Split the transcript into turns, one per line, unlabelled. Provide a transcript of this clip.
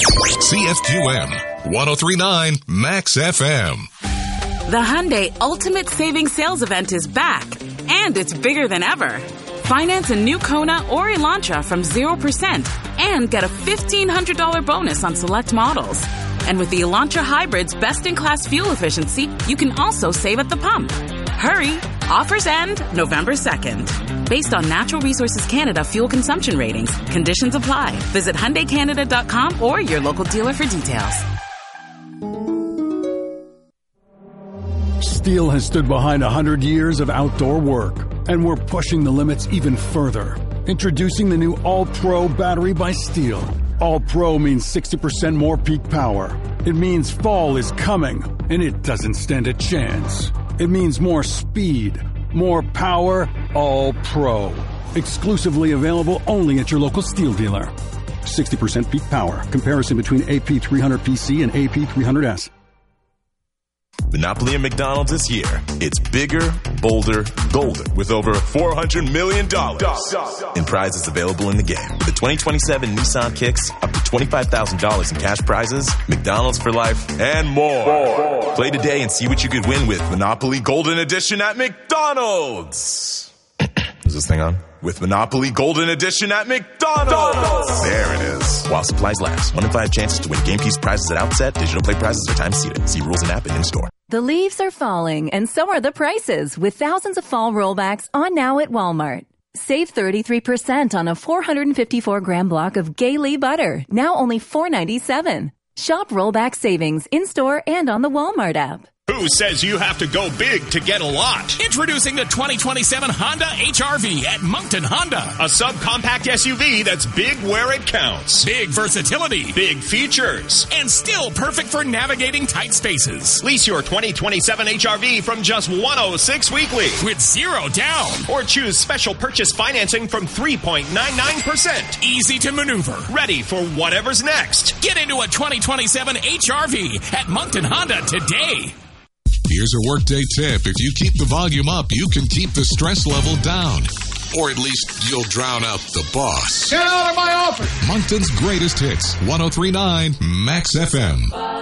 CFQM 1039 Max FM.
The Hyundai Ultimate Savings Sales Event is back, and it's bigger than ever. Finance a new Kona or Elantra from 0% and get a $1,500 bonus on select models. And with the Elantra Hybrid's best-in-class fuel efficiency, you can also save at the pump. Hurry! Offers end November 2nd. Based on Natural Resources Canada fuel consumption ratings, conditions apply. Visit HyundaiCanada.com or your local dealer for details.
Steel has stood behind 100 years of outdoor work, and we're pushing the limits even further. Introducing the new All-Pro battery by Steel. All-Pro means 60% more peak power. It means fall is coming, and it doesn't stand a chance. It means more speed, more power, All-Pro. Exclusively available only at your local Steel dealer. 60% peak power. Comparison between AP300PC and AP300S.
Monopoly and McDonald's this year. It's bigger, bolder, golden, with over $400 million in prizes available in the game. With the 2027 Nissan Kicks, up to $25,000 in cash prizes, McDonald's for life, and more. Play today and see what you could win with Monopoly Golden Edition at McDonald's. Is this thing on? With Monopoly Golden Edition at McDonald's. There it is. While supplies last. 1 in 5 chances to win game piece prizes at outset. Digital play prizes are time seated. See rules and app and in-store.
The leaves are falling, and so are the prices, with thousands of fall rollbacks on now at Walmart. Save 33% on a 454-gram block of Gaylee butter, now only $4.97. Shop rollback savings in-store and on the Walmart app.
Who says you have to go big to get a lot?
Introducing the 2027 Honda HR-V at Moncton Honda.
A subcompact SUV that's big where it counts.
Big versatility.
Big features.
And still perfect for navigating tight spaces.
Lease your 2027 HR-V from just $106 weekly.
With 0 down.
Or choose special purchase financing from 3.99%.
Easy to maneuver.
Ready for whatever's next.
Get into a 2027 HR-V at Moncton Honda today.
Here's a workday tip. If you keep the volume up, you can keep the stress level down. Or at least you'll drown out the boss.
Get out of my office!
Moncton's greatest hits, 1039 Max FM.